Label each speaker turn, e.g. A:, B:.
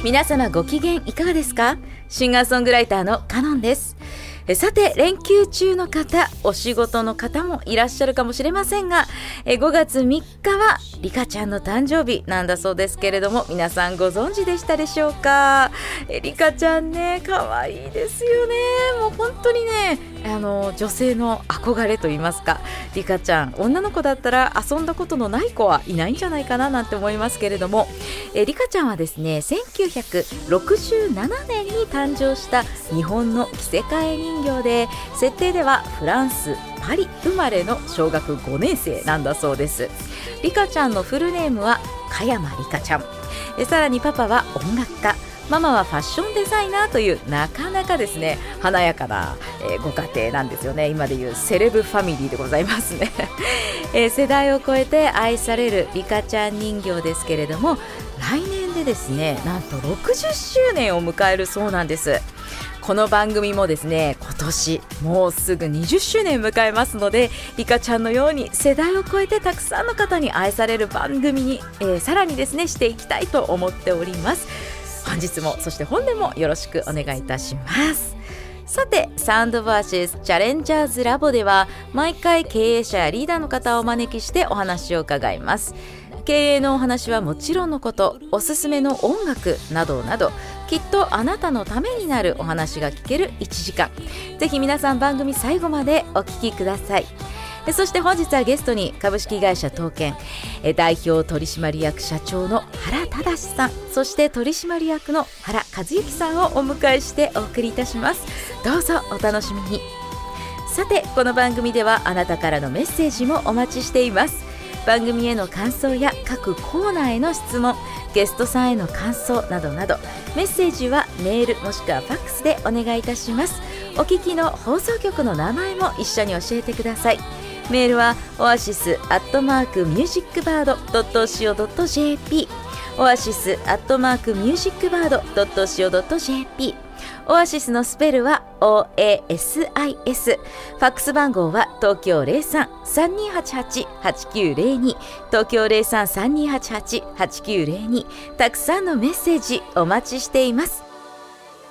A: 皆様ご機嫌いかがですか？シンガーソングライターのカノンです。さて、連休中の方、お仕事の方もいらっしゃるかもしれませんが、5月3日はリカちゃんの誕生日なんだそうですけれども、皆さんご存知でしたでしょうか？リカちゃんね、可愛いですよね。もう本当にね、女性の憧れと言いますか、リカちゃん、女の子だったら遊んだことのない子はいないんじゃないかななんて思いますけれども、リカちゃんはですね、1967年に誕生した日本の着せ替え人形で、設定ではフランス・パリ生まれの小学5年生なんだそうです。リカちゃんのフルネームは加山リカちゃん。さらにパパは音楽家、ママはファッションデザイナーという、なかなかですね華やかな、ご家庭なんですよね。今でいうセレブファミリーでございますね世代を超えて愛されるリカちゃん人形ですけれども、来年でですね、なんと60周年を迎えるそうなんです。この番組もですね、今年もうすぐ20周年迎えますので、リカちゃんのように世代を超えてたくさんの方に愛される番組に、さらにですねしていきたいと思っております。本日も、そして本年もよろしくお願いいたします。さて、サウンドバーシスチャレンジャーズラボでは毎回経営者やリーダーの方をお招きしてお話を伺います。経営のお話はもちろんのこと、おすすめの音楽などなど、きっとあなたのためになるお話が聞ける1時間、ぜひ皆さん番組最後までお聞きください。そして本日はゲストに株式会社東建代表取締役社長の原忠さん、そして取締役の原和幸さんをお迎えしてお送りいたします。どうぞお楽しみに。さて、この番組ではあなたからのメッセージもお待ちしています。番組への感想や各コーナーへの質問、ゲストさんへの感想などなど、メッセージはメールもしくはファックスでお願いいたします。お聞きの放送局の名前も一緒に教えてください。メールはoasis@musicbird.co.jp、 oasis@musicbird.co.jp。 オアシスのスペルは OASIS。 ファックス番号は東京 03-3288-8902、 東京 03-3288-8902。 たくさんのメッセージお待ちしています。